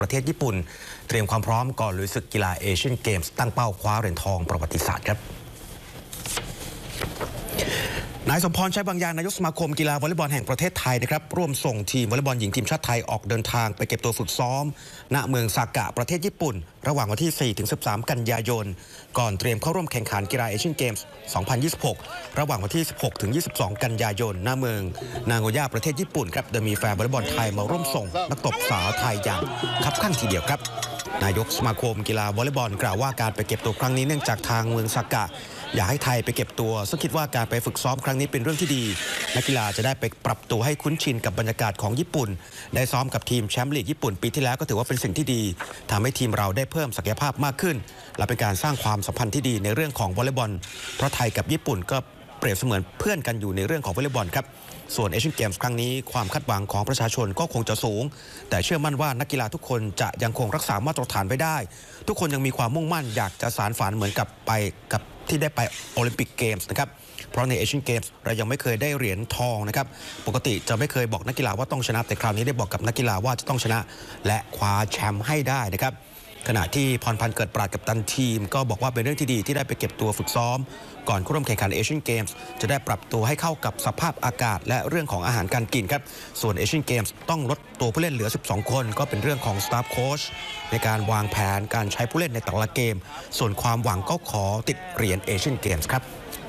ประเทศญี่ปุ่นเตรียมความพร้อมก่อนลุยศึกกีฬาเอเชียนเกมส์ตั้งเป้าคว้าเหรียญทองประวัติศาสตร์ครับนายสมพร ใช้บางอย่างนายกสมาคมกีฬาวอลเลย์บอลแห่งประเทศไทยนะครับร่วมส่งทีมวอลเลย์บอลหญิงทีมชาติไทยออกเดินทางไปเก็บตัวฝึกซ้อมณเมืองซากะประเทศญี่ปุ่นระหว่างวันที่ 4-13 กันยายนก่อนเตรียมเข้าร่วมแข่งขันกีฬาเอเชียนเกมส์ 2026 ระหว่างวันที่ 16-22 กันยายนณเมืองนางโกย่าประเทศญี่ปุ่นครับโดยมีแฟนวอลเลย์บอลไทยมาร่วมส่งนักตบสาวไทยอย่างคับข้างทีเดียวครับนายกสมาคมกีฬาวอลเลย์บอลกล่าวว่าการไปเก็บตัวครั้งนี้เนื่องจากทางเมืองซากะอยากให้ไทยไปเก็บตัวซึ่งคิดว่าการไปฝึกซ้อมครั้งนี้เป็นเรื่องที่ดีนักกีฬาจะได้ไปปรับตัวให้คุ้นชินกับบรรยากาศของญี่ปุ่นได้ซ้อมกับทีมแชมป์ลีกญี่ปุ่นปีที่แล้วก็ถือว่าเป็นสิ่งที่ดีทำให้ทีมเราได้เพิ่มศักยภาพมากขึ้นและเป็นการสร้างความสัมพันธ์ที่ดีในเรื่องของวอลเลย์บอลเพราะไทยกับญี่ปุ่นก็เปรียบเสมือนเพื่อนกันอยู่ในเรื่องของวอลเลย์บอลครับส่วนเอเชียนเกมส์ครั้งนี้ความคาดหวังของประชาชนก็คงจะสูงแต่เชื่อมั่นว่านักกีฬาทุกคนจะยังคงรักษามาตรฐานไว้ได้ทุกคนยังมีความมุ่งมั่นอยากจะสานฝันเหมือนกับที่ได้ไปโอลิมปิกเกมส์นะครับเพราะในเอเชียนเกมส์เรายังไม่เคยได้เหรียญทองนะครับปกติจะไม่เคยบอกนักกีฬาว่าต้องชนะแต่คราวนี้ได้บอกกับนักกีฬาว่าจะต้องชนะและคว้าแชมป์ให้ได้นะครับขณะที่พรพันธ์เกิดปราดกัปตันทีมก็บอกว่าเป็นเรื่องที่ดีที่ได้ไปเก็บตัวฝึกซ้อมก่อนเข้าร่วมแข่งขันเอเชียนเกมส์จะได้ปรับตัวให้เข้ากับสภาพอากาศและเรื่องของอาหารการกินครับส่วนเอเชียนเกมส์ต้องลดตัวผู้เล่นเหลือ12คนก็เป็นเรื่องของสตาฟโค้ชในการวางแผนการใช้ผู้เล่นในแต่ละเกมส่วนความหวังก็ขอติดเหรียญเอเชียนเกมส์ครับ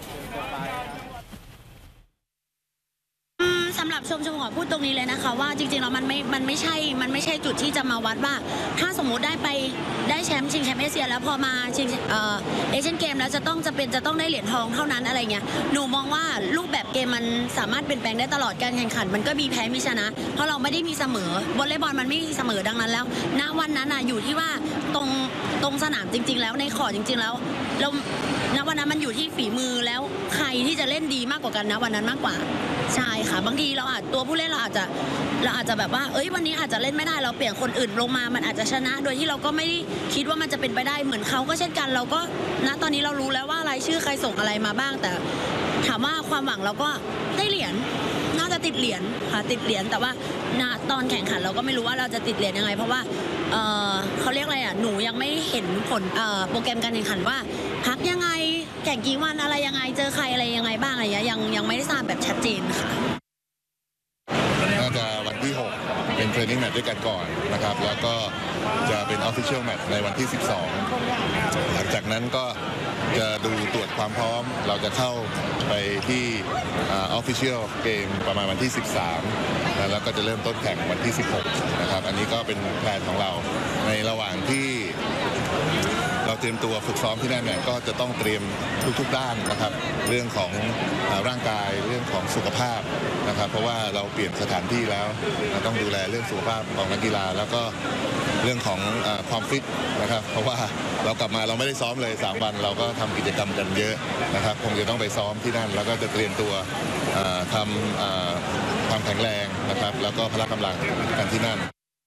สำหรับชมขอพูดตรงนี้เลยนะคะว่าจริงๆแล้วมันไม่ใช่จุดที่จะมาวัดว่าถ้าสมมุติได้แชมป์ชิงแชมป์เอเชียแล้วพอมาชิงเอเชียนเกมแล้วจะต้องได้เหรียญทองเท่านั้นอะไรเงี้ยหนูมองว่ารูปแบบเกมมันสามารถเปลี่ยนแปลงได้ตลอดการแข่งขันมันก็มีแพ้มีชนะเพราะเราไม่ได้มีเสมอวอลเลย์บอลมันไม่มีเสมอดังนั้นแล้วณวันนั้นอยู่ที่ว่าตรงสนามจริงๆแล้วในคอร์ตจริงๆแล้วณวันนั้นมันอยู่ที่ฝีมือแล้วใครที่จะเล่นดีมากกว่ากันณวันนั้นมากกว่าใช่ค่ะบางทีเราตัวผู้เล่นเราอาจจะแบบว่าวันนี้อาจจะเล่นไม่ได้เราเปลี่ยนคนอื่นลงมามันอาจจะชนะโดยที่เราก็ไม่ได้คิดว่ามันจะเป็นไปได้เหมือนเขาก็เช่นกันเราก็ณตอนนี้เรารู้แล้วว่ารายชื่อใครส่งอะไรมาบ้างแต่ถามว่าความหวังเราก็ได้เหรียญน่าจะติดเหรียญค่ะติดเหรียญแต่ว่าณตอนแข่งขันเราก็ไม่รู้ว่าเราจะติดเหรียญยังไงเพราะว่าเขาเรียกอะไรหนูยังไม่เห็นผลโปรแกรมการแข่งขันว่าพักยังไงแข่งกี่วันอะไรยังไงเจอใครอะไรยังไงบ้างอะไรยังไม่ได้ทราบแบบชัดเจนค่ะน่าจะวันที่ 6 เป็นเทรนนิ่งแมตช์ด้วยกันก่อนนะครับแล้วก็จะเป็นออฟฟิเชียลแมตช์ในวันที่ 12 หลังจากนั้นก็จะดูตรวจความพร้อมเราจะเข้าไปที่ออฟฟิเชียลเกมประมาณวันที่ 13 แล้วก็จะเริ่มต้นแข่งวันที่ 16 นะครับอันนี้ก็เป็นแผนของเราในระหว่างที่เราเตรียมตัวฝึกซ้อมที่นั่นเนี่ยก็จะต้องเตรียมทุกๆด้านนะครับเรื่องของร่างกายเรื่องของสุขภาพนะครับเพราะว่าเราเปลี่ยนสถานที่แล้วเราต้องดูแลเรื่องสุขภาพของนักกีฬาแล้วก็เรื่องของความฟิตนะครับเพราะว่าเรากลับมาเราไม่ได้ซ้อมเลย3 วันเราก็ทำกิจกรรมกันเยอะนะครับคงจะต้องไปซ้อมที่นั่นแล้วก็จะเตรียมตัวทำความแข็งแรงนะครับแล้วก็พละกำลังกันที่นั่น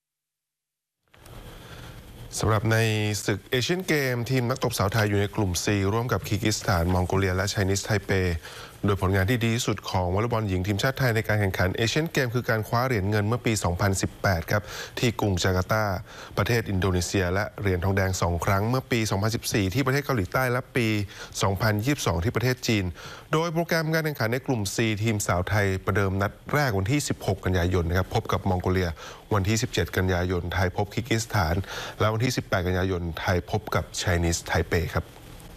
สำหรับในศึกเอเชียนเกมทีมนักตบสาวไทยอยู่ในกลุ่ม C ร่วมกับคีร์กิสถานมองโกเลียและไชนีสไทเปโดยผลงานที่ดีที่สุดของวอลเลย์บอลหญิงทีมชาติไทยในการแข่งขันเอเชียนเกมคือการคว้าเหรียญเงินเมื่อปี 2018 ครับที่กรุงจาการ์ตาประเทศอินโดนีเซียและเหรียญทองแดง2 ครั้งเมื่อปี 2014 ที่ประเทศเกาหลีใต้และปี 2022 ที่ประเทศจีนโดยโปรแกรมการแข่งขันในกลุ่ม C ทีมสาวไทยประเดิมนัดแรกวันที่ 16 กันยายนนะครับพบกับมองโกเลียวันที่ 17 กันยายนไทยพบคีร์กิสถานและวันที่ 18 กันยายนไทยพบกับไชนีสไทเปครับ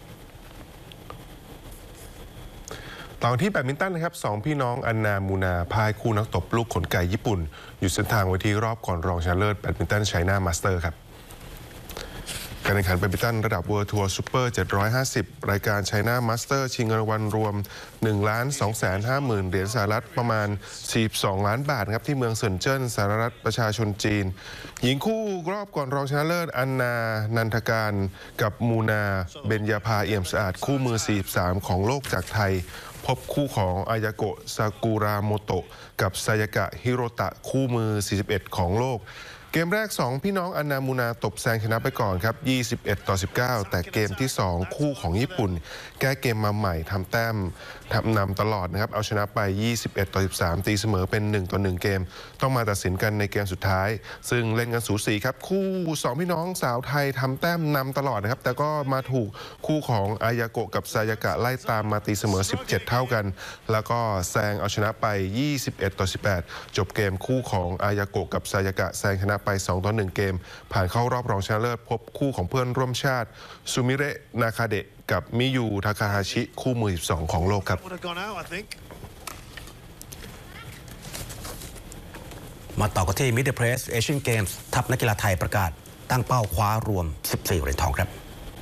ต่อที่แบดมินตันนะครับ2 พี่น้องอันนามูนาพ่ายคู่นักตบลูกขนไก่ญี่ปุ่นอยู่เส้นทางไว้ที่รอบก่อนรองชนะเลิศแบดมินตันไชน่ามาสเตอร์ครับการแข่งขันแบดมินตันระดับ World Tour Super 750 รายการไชน่ามาสเตอร์ชิงเงินรางวัลรวม 1,250,000 เหรียญสหรัฐประมาณ 42 ล้านบาทครับที่เมืองเซินเจิ้นสหรัฐประชาชนจีนหญิงคู่รอบก่อนรองชนะเลิศอันนานันทการกับมูนาเบญญาภาเอี่ยมสะอาดคู่มือ 43 ของโลกจากไทยพบคู่ของอายาโกะซากุระโมโตะกับไซยากะฮิโรตะคู่มือ 41 ของโลกเกมแรก2พี่น้องอานามูนาตบแซงชนะไปก่อนครับ21-19แต่เกมที่2คู่ของญี่ปุ่นแก้เกมมาใหม่ทำแต้มนำตลอดนะครับเอาชนะไป21-13ตีเสมอเป็น1-1เกมต้องมาตัดสินกันในเกมสุดท้ายซึ่งเล่นกันสูสีครับคู่2พี่น้องสาวไทยทำแต้มนำตลอดนะครับแต่ก็มาถูกคู่ของอายาโกะกับซายากะไล่ตามมาตีเสมอ17เท่ากันแล้วก็แซงเอาชนะไป21-18จบเกมคู่ของอายาโกะกับซายากะแซงชนะไป2-1เกมผ่านเข้ารอบรองชนะเลิศพบคู่ของเพื่อนร่วมชาติซูมิเระนาคาเดะกับมิยูทาคาฮาชิคู่มือ12ของโลกครับมาต่อกันที่มิดเดิลเพรสเอเชียนเกมส์ทัพนักกีฬาไทยประกาศตั้งเป้าคว้ารวม14เหรียญทองครับ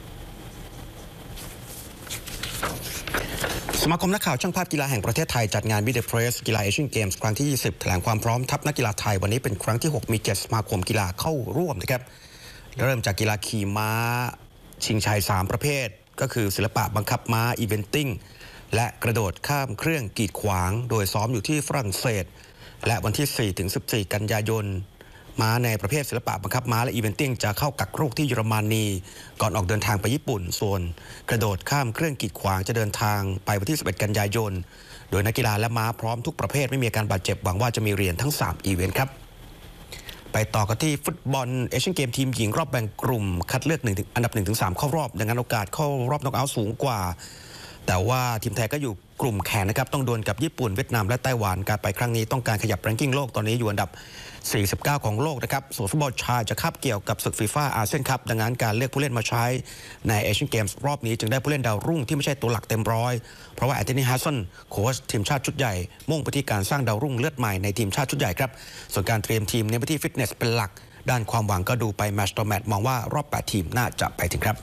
สมาคมนักข่าวช่างภาพกีฬาแห่งประเทศไทยจัดงานมิดเดิลเพรสกีฬาเอเชียนเกมส์ครั้งที่20แถลงความพร้อมทัพนักกีฬาไทยวันนี้เป็นครั้งที่6มี7สมาคมกีฬาเข้าร่วมนะครับเริ่มจากกีฬาขี่ม้าชิงชัย3ประเภทก็คือศิลปะบังคับม้าอีเวนติ้งและกระโดดข้ามเครื่องกีดขวางโดยซ้อมอยู่ที่ฝรั่งเศสและวันที่4-14 กันยายนม้าในประเภทศิลปะบังคับม้าและอีเวนติ้งจะเข้ากักโรคที่เยอรมนีก่อนออกเดินทางไปญี่ปุ่นส่วนกระโดดข้ามเครื่องกีดขวางจะเดินทางไปวันที่11 กันยายนโดยนักกีฬาและม้าพร้อมทุกประเภทไม่มีอาการบาดเจ็บหวังว่าจะมีเหรียญทั้ง3อีเวนต์ครับไปต่อกันที่ฟุตบอลเอเชียนเกมทีมหญิงรอบแบ่งกลุ่มคัดเลือกอันดับ 1-3 เข้ารอบดังนั้นโอกาสเข้ารอบน็อกเอาท์สูงกว่าแต่ว่าทีมไทยก็อยู่กลุ่มแข่งนะครับต้องดวลกับญี่ปุ่นเวียดนามและไต้หวันการไปครั้งนี้ต้องการขยับแรงกิ้งโลกตอนนี้อยู่อันดับ49ของโลกนะครับส่วนฟุตบอลชายจะคาบเกี่ยวกับศึกฟีฟ่าอาเซียนคัพดังนั้นการเลือกผู้เล่นมาใช้ในเอเชียนเกมส์รอบนี้จึงได้ผู้เล่นดาวรุ่งที่ไม่ใช่ตัวหลักเต็มร้อยเพราะว่าแอนโทนีฮัสซันโค้ชทีมชาติชุดใหญ่มุ่งไปที่การสร้างดาวรุ่งเลือดใหม่ในทีมชาติชุดใหญ่ครับส่วนการเตรียมทีมเน้นไปที่ฟิตเนสเป็นหลักด้านความหวังก็ดูไปแมตช์ต่อแมตช์มองว่ารอบ8ทีมน่าจะไปถึงครับ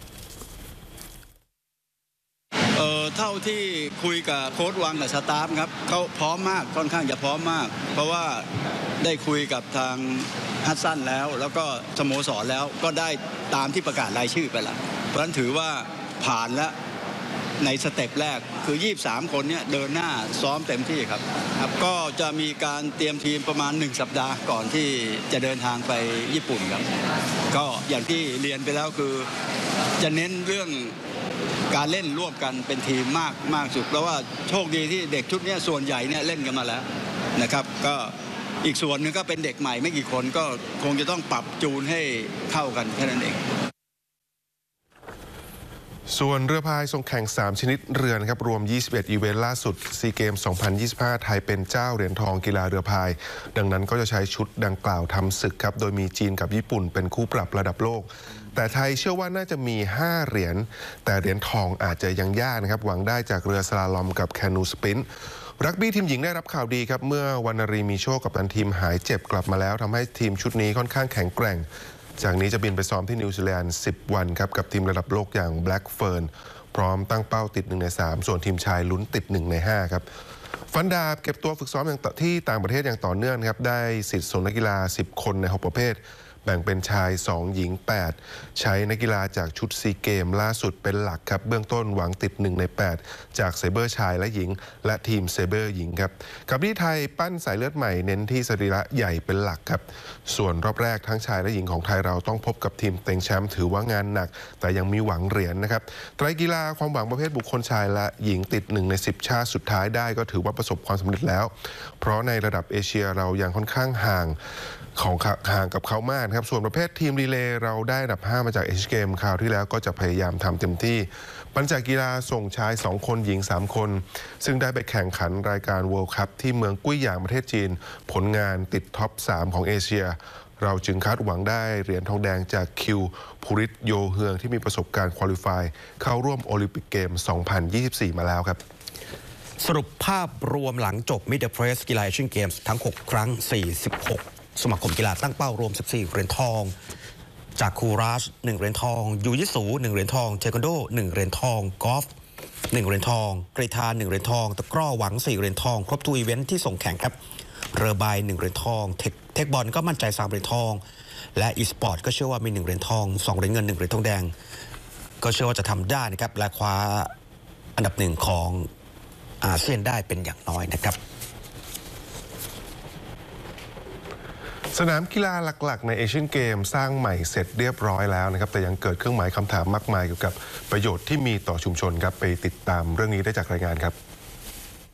เท่าที่คุยกับโค้ชวังกับสตาฟครับเขาพร้อมมากค่อนข้างจะพร้อมมากเพราะว่าได้คุยกับทางฮัสซันแล้วก็สโมสรแล้วก็ได้ตามที่ประกาศรายชื่อไปแล้วเพราะฉะนั้นถือว่าผ่านแล้วในสเต็ปแรกคือ23คนเนี่ยเดินหน้าซ้อมเต็มที่ครับก็จะมีการเตรียมทีมประมาณ1สัปดาห์ก่อนที่จะเดินทางไปญี่ปุ่นครับก็อย่างที่เรียนไปแล้วคือจะเน้นเรื่องการเล่นร่วมกันเป็นทีมมากสุดเพราะว่าโชคดีที่เด็กชุดนี้ส่วนใหญ่เนี่ยเล่นกันมาแล้วนะครับก็อีกส่วนหนึ่งก็เป็นเด็กใหม่ไม่กี่คนก็คงจะต้องปรับจูนให้เข้ากันแค่นั้นเองส่วนเรือพายทรงแข่ง3ชนิดเรือนะครับรวม21อีเวนต์ล่าสุดซีเกม 2025 ไทยเป็นเจ้าเหรียญทองกีฬาเรือพายดังนั้นก็จะใช้ชุดดังกล่าวทำศึกครับโดยมีจีนกับญี่ปุ่นเป็นคู่ปรับระดับโลกแต่ไทยเชื่อว่าน่าจะมี5เหรียญแต่เหรียญทองอาจจะยังยากนะครับหวังได้จากเรือสลาลอมกับแคนูสปรินท์รักบี้ทีมหญิงได้รับข่าวดีครับเมื่อวรรณรีมีโชคกับตันทีมหายเจ็บกลับมาแล้วทำให้ทีมชุดนี้ค่อนข้างแข็งแกร่งจากนี้จะบินไปซ้อมที่นิวซีแลนด์10 วันครับกับทีมระดับโลกอย่างแบล็กเฟิร์นพร้อมตั้งเป้าติด1 ใน 3ส่วนทีมชายลุ้นติด1 ใน 5ครับฟันดาบเก็บตัวฝึกซ้อมที่ต่างประเทศอย่างต่อเนื่องครับได้สิทธิ์ส่งนักกีฬา10 คนใน6ประเภทแบ่งเป็นชาย2หญิง8ใช้นักกีฬาจากชุดซีเกมล่าสุดเป็นหลักครับเบื้องต้นหวังติด1 ใน 8จากเซเบอร์ชายและหญิงและทีมเซเบอร์หญิงครับกับที่ไทยปั้นสายเลือดใหม่เน้นที่สรีระใหญ่เป็นหลักครับส่วนรอบแรกทั้งชายและหญิงของไทยเราต้องพบกับทีมเต็งแชมป์ถือว่างานหนักแต่ยังมีหวังเหรียญนะครับไตรกีฬาความหวังประเภทบุคคลชายและหญิงติด1 ใน 10ชาติสุดท้ายได้ก็ถือว่าประสบความสำเร็จแล้วเพราะในระดับเอเชียเรายังค่อนข้างห่างกับเขามากนะครับส่วนประเภททีมรีเลย์เราได้อันดับ5มาจากเอเชียเกมคราวที่แล้วก็จะพยายามทำเต็มที่ปัญจกีฬาส่งชาย2 คนหญิง3 คนซึ่งได้ไปแข่งขันรายการเวิลด์คัพที่เมืองกุ้ยหยางประเทศจีนผลงานติดท็อป3ของเอเชียเราจึงคาดหวังได้เหรียญทองแดงจากคิวภูริศโยเฮืองที่มีประสบการณ์ควอลิฟายเข้าร่วมโอลิมปิกเกม 2024 มาแล้วครับสรุปภาพรวมหลังจบมิดเดิลเพรสกีฬาเอเชียนเกมส์ทั้ง6 ครั้ง46สมาคมกีฬาตั้งเป้ารวม14เหรียญทองจากคูราช1เหรียญทองยูยิสู1เหรียญทองเทควันโด1เหรียญทองกอล์ฟ1เหรียญทองกรีฑา1เหรียญทองตะกร้อหวัง4เหรียญทองครบทุกอีเวนท์ที่ส่งแข่งครับเรือใบ1เหรียญทองเทคบอลก็มั่นใจ3เหรียญทองและอีสปอร์ตก็เชื่อว่ามี1เหรียญทอง2เหรียญเงิน1เหรียญทองแดงก็เชื่อว่าจะทำได้นะครับและคว้าอันดับ1ของอาเซียนได้เป็นอย่างน้อยนะครับสนามกีฬาหลักๆในเอเชียนเกมสร้างใหม่เสร็จเรียบร้อยแล้วนะครับแต่ยังเกิดเครื่องหมายคำถามมากมายเกี่ยวกับประโยชน์ที่มีต่อชุมชนครับไปติดตามเรื่องนี้ได้จากรายงานครับ